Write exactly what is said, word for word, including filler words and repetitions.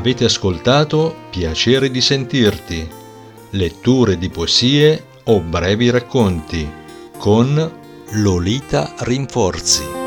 Avete ascoltato Piacere di sentirti, letture di poesie o brevi racconti con Lolita Rinforzi.